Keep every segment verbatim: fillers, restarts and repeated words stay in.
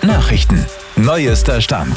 Nachrichten. Neuester Stand.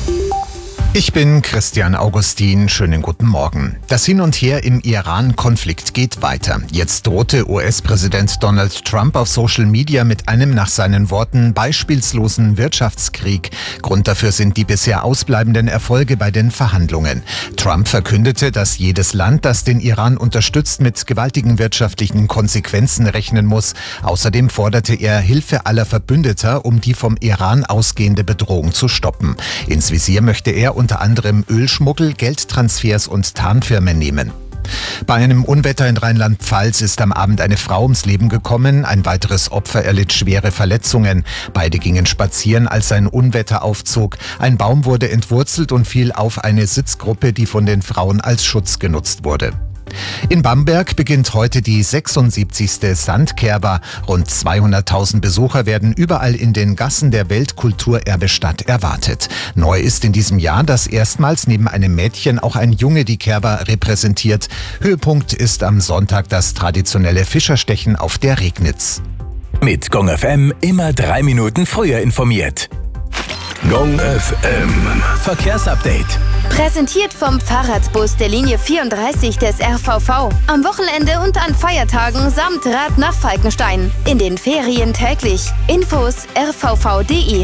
Ich bin Christian Augustin. Schönen guten Morgen. Das Hin und Her im Iran-Konflikt geht weiter. Jetzt drohte U S-Präsident Donald Trump auf Social Media mit einem nach seinen Worten beispielslosen Wirtschaftskrieg. Grund dafür sind die bisher ausbleibenden Erfolge bei den Verhandlungen. Trump verkündete, dass jedes Land, das den Iran unterstützt, mit gewaltigen wirtschaftlichen Konsequenzen rechnen muss. Außerdem forderte er Hilfe aller Verbündeter, um die vom Iran ausgehende Bedrohung zu stoppen. Ins Visier möchte er unter anderem Ölschmuggel, Geldtransfers und Tarnfirmen nehmen. Bei einem Unwetter in Rheinland-Pfalz ist am Abend eine Frau ums Leben gekommen. Ein weiteres Opfer erlitt schwere Verletzungen. Beide gingen spazieren, als ein Unwetter aufzog. Ein Baum wurde entwurzelt und fiel auf eine Sitzgruppe, die von den Frauen als Schutz genutzt wurde. In Bamberg beginnt heute die sechsundsiebzigste Sandkerber. Rund zweihunderttausend Besucher werden überall in den Gassen der Weltkulturerbestadt erwartet. Neu ist in diesem Jahr, dass erstmals neben einem Mädchen auch ein Junge die Kerber repräsentiert. Höhepunkt ist am Sonntag das traditionelle Fischerstechen auf der Regnitz. Mit Gong F M immer drei Minuten früher informiert. Gong F M Verkehrsupdate. Präsentiert vom Fahrradbus der Linie vierunddreißig des R V V. Am Wochenende und an Feiertagen samt Rad nach Falkenstein. In den Ferien täglich. Infos r v v punkt d e.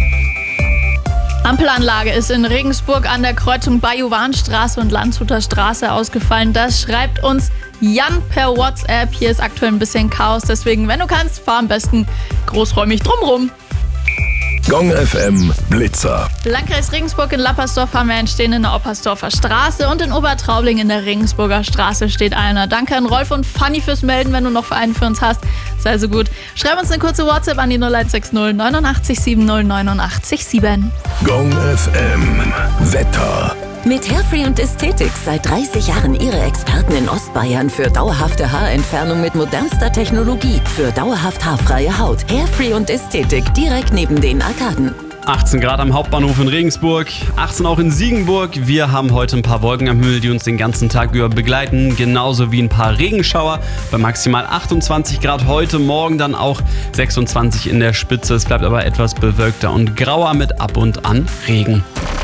Ampelanlage ist in Regensburg an der Kreuzung Bajuwanstraße und Landshuter Straße ausgefallen. Das schreibt uns Jan per WhatsApp. Hier ist aktuell ein bisschen Chaos, deswegen, wenn du kannst, fahr am besten großräumig drumrum. Gong F M Blitzer. Landkreis Regensburg in Lappersdorf haben wir einen stehen in der Oppersdorfer Straße und in Obertraubling in der Regensburger Straße steht einer. Danke an Rolf und Fanny fürs Melden, wenn du noch einen für uns hast. Sei so gut. Schreib uns eine kurze WhatsApp an die null eins sechs null neunundachtzig sieben null neunundachtzig sieben. Gong F M Wetter. Mit Hairfree und Ästhetik seit dreißig Jahren Ihre Experten in Ostbayern für dauerhafte Haarentfernung mit modernster Technologie. Für dauerhaft haarfreie Haut. Hairfree und Ästhetik direkt neben den Arkaden. achtzehn Grad am Hauptbahnhof in Regensburg, achtzehn auch in Siegenburg. Wir haben heute ein paar Wolken am Himmel, die uns den ganzen Tag über begleiten. Genauso wie ein paar Regenschauer bei maximal achtundzwanzig Grad. Heute Morgen dann auch sechsundzwanzig in der Spitze. Es bleibt aber etwas bewölkter und grauer mit ab und an Regen.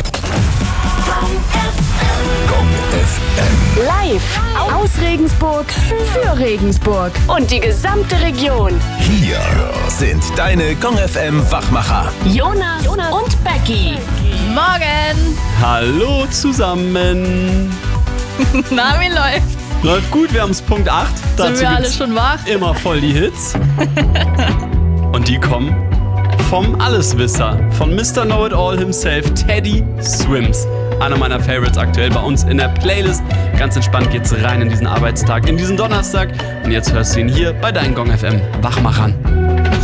Live aus Regensburg für Regensburg und die gesamte Region. Hier sind deine Gong F M Wachmacher. Jonas, Jonas und Becky. Morgen! Hallo zusammen. Na, wie läuft's? Läuft gut, wir haben es Punkt acht. Sind wir alle schon wach? Immer voll die Hits. Und die kommen vom Alleswisser, von Mister Know-It-All himself, Teddy Swims. Einer meiner Favorites aktuell bei uns in der Playlist. Ganz entspannt geht's rein in diesen Arbeitstag, in diesen Donnerstag. Und jetzt hörst du ihn hier bei deinen Gong F M Wachmachern.